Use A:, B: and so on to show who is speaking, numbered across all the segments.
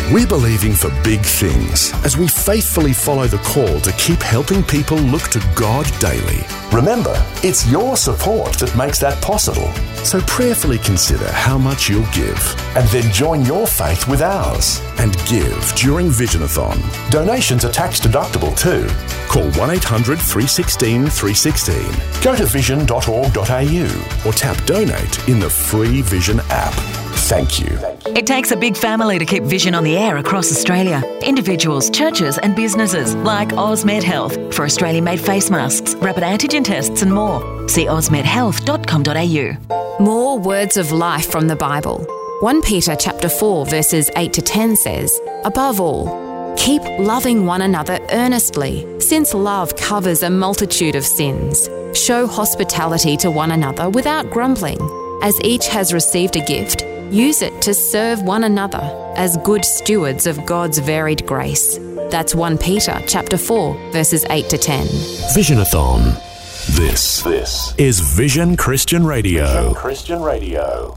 A: We're believing for big things as we faithfully follow the call to keep helping people look to God daily. Remember, it's your support that makes that possible. So prayerfully consider how much you'll give and then join your faith with ours and give during Visionathon. Donations are tax deductible too. Call 1-800-316-316. Go to vision.org.au or tap donate in the free Vision app. Thank you.
B: It takes a big family to keep Vision on the air across Australia. Individuals, churches and businesses like Osmed Health for Australian-made face masks, rapid antigen tests and more. See osmedhealth.com.au.
C: More words of life from the Bible. 1 Peter chapter 4 verses 8 to 10 says, "Above all, keep loving one another earnestly, since love covers a multitude of sins. Show hospitality to one another without grumbling. As each has received a gift, use it to serve one another as good stewards of God's varied grace." That's 1 Peter chapter 4 verses 8 to 10.
A: Visionathon. This is Vision Christian Radio.
D: Vision Christian Radio.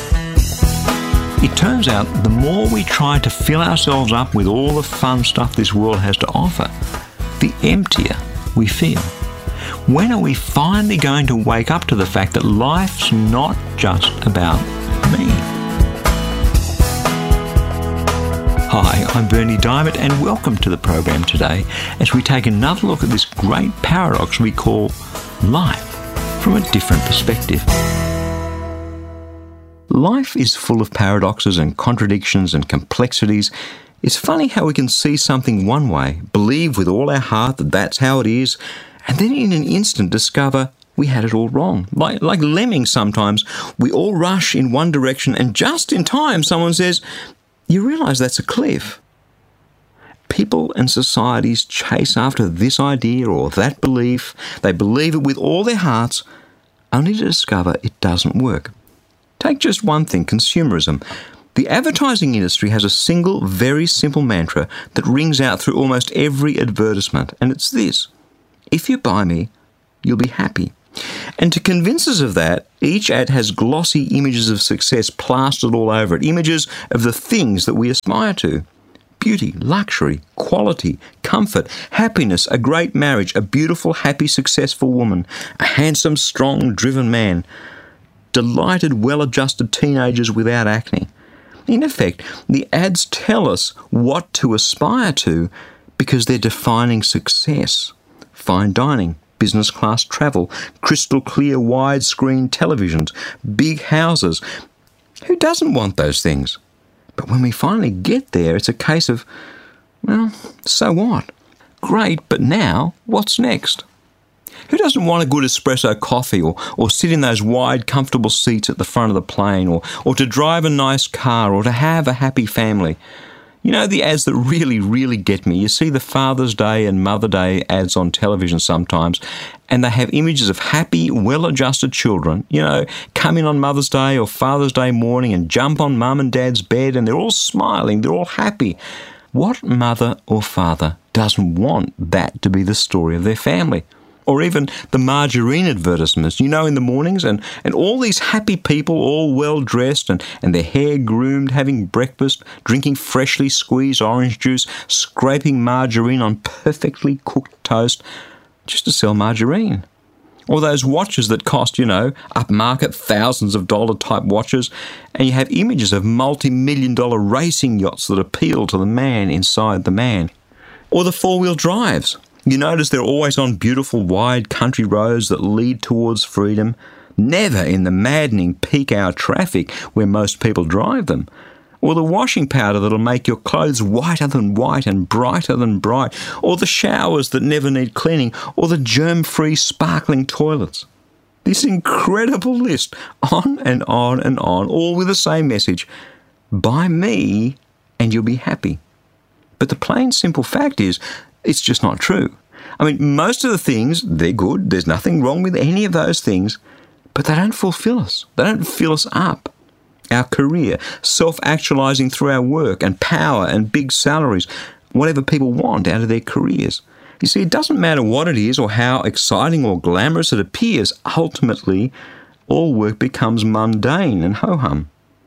E: It turns out the more we try to fill ourselves up with all the fun stuff this world has to offer, the emptier we feel. When are we finally going to wake up to the fact that life's not just about me? Hi, I'm Bernie Diamond and welcome to the program today as we take another look at this great paradox we call life from a different perspective. Life is full of paradoxes and contradictions and complexities. It's funny how we can see something one way, believe with all our heart that that's how it is, and then in an instant discover we had it all wrong. Like lemmings sometimes, we all rush in one direction and just in time someone says, "You realise that's a cliff." People and societies chase after this idea or that belief. They believe it with all their hearts, only to discover it doesn't work. Take just one thing, consumerism. The advertising industry has a single, very simple mantra that rings out through almost every advertisement, and it's this: if you buy me, you'll be happy. And to convince us of that, each ad has glossy images of success plastered all over it, images of the things that we aspire to. Beauty, luxury, quality, comfort, happiness, a great marriage, a beautiful, happy, successful woman, a handsome, strong, driven man, delighted, well-adjusted teenagers without acne. In effect, the ads tell us what to aspire to because they're defining success. Fine dining, business class travel, crystal clear widescreen televisions, big houses. Who doesn't want those things? But when we finally get there, it's a case of, well, so what? Great, but now, what's next? Who doesn't want a good espresso coffee or sit in those wide, comfortable seats at the front of the plane or to drive a nice car or to have a happy family? You know, the ads that really, really get me, you see the Father's Day and Mother Day ads on television sometimes, and they have images of happy, well-adjusted children, you know, come in on Mother's Day or Father's Day morning and jump on Mum and Dad's bed and they're all smiling, they're all happy. What mother or father doesn't want that to be the story of their family? Or even the margarine advertisements, you know, in the mornings, and all these happy people, all well-dressed and their hair groomed, having breakfast, drinking freshly squeezed orange juice, scraping margarine on perfectly cooked toast, just to sell margarine. Or those watches that cost, you know, upmarket thousands of dollar type watches, and you have images of multi-million-dollar racing yachts that appeal to the man inside the man. Or the four-wheel drives. You notice they're always on beautiful wide country roads that lead towards freedom, never in the maddening peak hour traffic where most people drive them. Or the washing powder that'll make your clothes whiter than white and brighter than bright. Or the showers that never need cleaning. Or the germ-free sparkling toilets. This incredible list, on and on and on, all with the same message: buy me and you'll be happy. But the plain simple fact is, it's just not true. I mean, most of the things, they're good. There's nothing wrong with any of those things, but they don't fulfill us. They don't fill us up. Our career, self-actualizing through our work and power and big salaries, whatever people want out of their careers. You see, it doesn't matter what it is or how exciting or glamorous it appears. Ultimately, all work becomes mundane and ho-hum.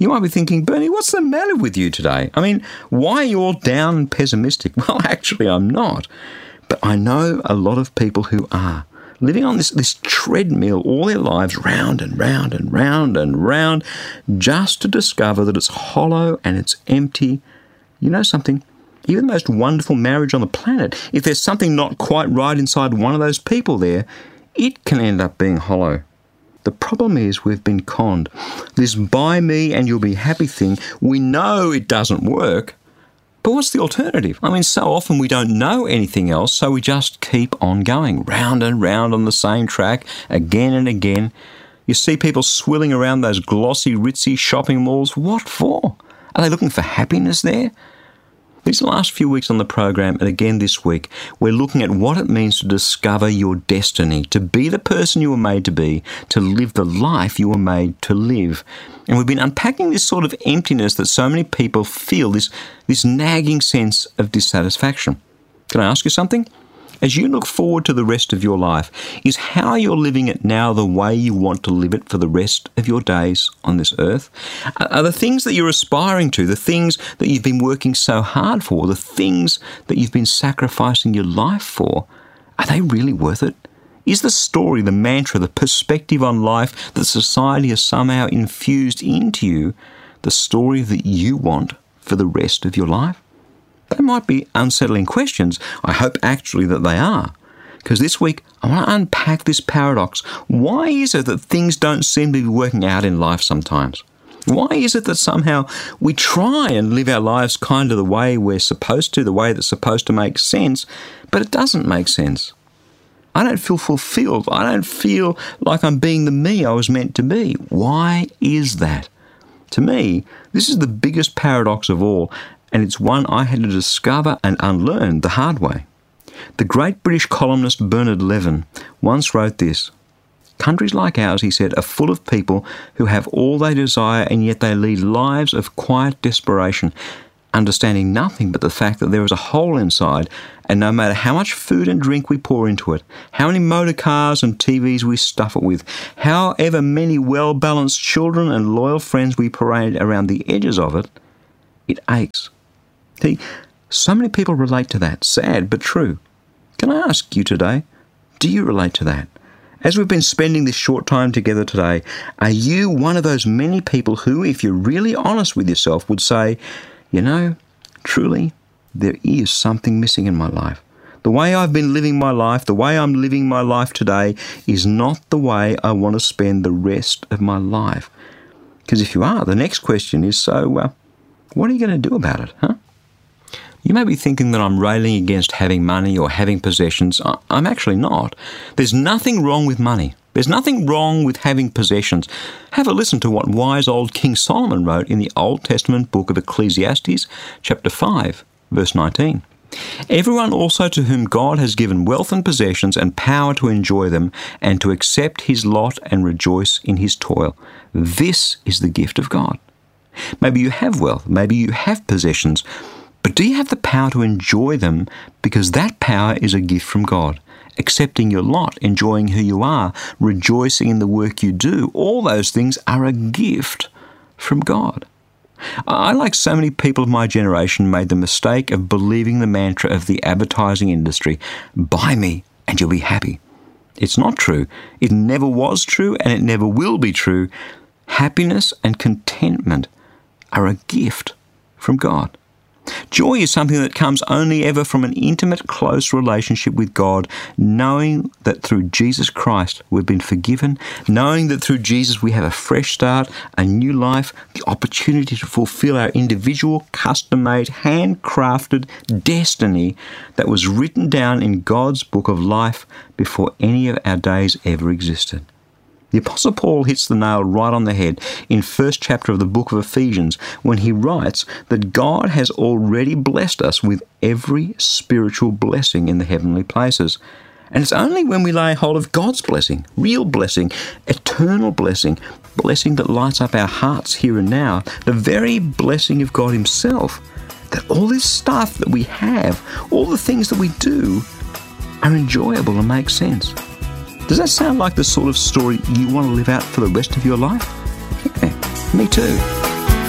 E: You might be thinking, Bernie, what's the matter with you today? I mean, why are you all down and pessimistic? Well, actually, I'm not. But I know a lot of people who are living on this treadmill all their lives, round and round and round and round, just to discover that it's hollow and it's empty. You know something? Even the most wonderful marriage on the planet, if there's something not quite right inside one of those people there, it can end up being hollow. The problem is we've been conned. This buy me and you'll be happy thing, we know it doesn't work, but what's the alternative? I mean, so often we don't know anything else, so we just keep on going, round and round on the same track, again and again. You see people swilling around those glossy, ritzy shopping malls. What for? Are they looking for happiness there? These last few weeks on the program, and again this week, we're looking at what it means to discover your destiny, to be the person you were made to be, to live the life you were made to live. And we've been unpacking this sort of emptiness that so many people feel, this nagging sense of dissatisfaction. Can I ask you something? As you look forward to the rest of your life, is how you're living it now the way you want to live it for the rest of your days on this earth? Are the things that you're aspiring to, the things that you've been working so hard for, the things that you've been sacrificing your life for, are they really worth it? Is the story, the mantra, the perspective on life that society has somehow infused into you the story that you want for the rest of your life? They might be unsettling questions. I hope actually that they are. Because this week, I want to unpack this paradox. Why is it that things don't seem to be working out in life sometimes? Why is it that somehow we try and live our lives kind of the way we're supposed to, the way that's supposed to make sense, but it doesn't make sense? I don't feel fulfilled. I don't feel like I'm being the me I was meant to be. Why is that? To me, this is the biggest paradox of all, and it's one I had to discover and unlearn the hard way. The great British columnist Bernard Levin once wrote this: "Countries like ours," he said, "are full of people who have all they desire and yet they lead lives of quiet desperation, understanding nothing but the fact that there is a hole inside, and no matter how much food and drink we pour into it, how many motor cars and TVs we stuff it with, however many well-balanced children and loyal friends we parade around the edges of it, it aches." See, so many people relate to that. Sad but true. Can I ask you today, do you relate to that? As we've been spending this short time together today, are you one of those many people who, if you're really honest with yourself, would say, you know, truly, there is something missing in my life. The way I've been living my life, the way I'm living my life today, is not the way I want to spend the rest of my life. Because if you are, the next question is, so, what are you going to do about it, huh? You may be thinking that I'm railing against having money or having possessions. I'm actually not. There's nothing wrong with money. There's nothing wrong with having possessions. Have a listen to what wise old King Solomon wrote in the Old Testament book of Ecclesiastes, chapter 5, verse 19. "Everyone also to whom God has given wealth and possessions and power to enjoy them and to accept his lot and rejoice in his toil. This is the gift of God." Maybe you have wealth, maybe you have possessions, but do you have the power to enjoy them? Because that power is a gift from God. Accepting your lot, enjoying who you are, rejoicing in the work you do, all those things are a gift from God. I, like so many people of my generation, made the mistake of believing the mantra of the advertising industry, buy me and you'll be happy. It's not true. It never was true and it never will be true. Happiness and contentment are a gift from God. Joy is something that comes only ever from an intimate, close relationship with God, knowing that through Jesus Christ we've been forgiven, knowing that through Jesus we have a fresh start, a new life, the opportunity to fulfill our individual, custom-made, handcrafted destiny that was written down in God's book of life before any of our days ever existed. The Apostle Paul hits the nail right on the head in first chapter of the book of Ephesians when he writes that God has already blessed us with every spiritual blessing in the heavenly places. And it's only when we lay hold of God's blessing, real blessing, eternal blessing, blessing that lights up our hearts here and now, the very blessing of God himself, that all this stuff that we have, all the things that we do, are enjoyable and make sense. Does that sound like the sort of story you want to live out for the rest of your life? Yeah, me too.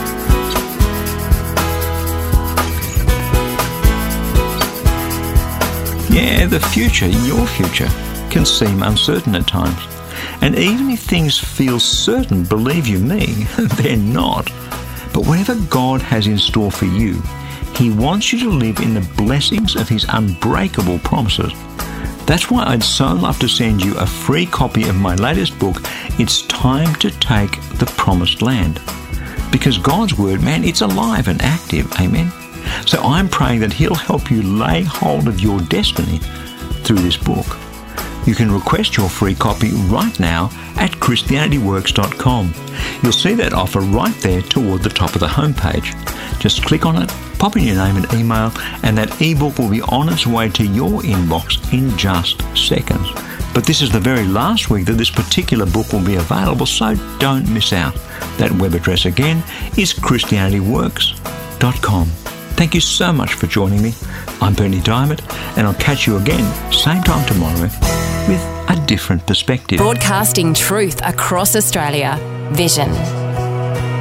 E: Yeah, the future, your future, can seem uncertain at times. And even if things feel certain, believe you me, they're not. But whatever God has in store for you, He wants you to live in the blessings of His unbreakable promises. That's why I'd so love to send you a free copy of my latest book, It's Time to Take the Promised Land. Because God's Word, man, it's alive and active, amen? So I'm praying that He'll help you lay hold of your destiny through this book. You can request your free copy right now at ChristianityWorks.com. You'll see that offer right there toward the top of the homepage. Just click on it, pop in your name and email, and that ebook will be on its way to your inbox in just seconds. But this is the very last week that this particular book will be available, so don't miss out. That web address again is ChristianityWorks.com. Thank you so much for joining me. I'm Berni Dymet, and I'll catch you again, same time tomorrow, with a different perspective.
C: Broadcasting truth across Australia. Vision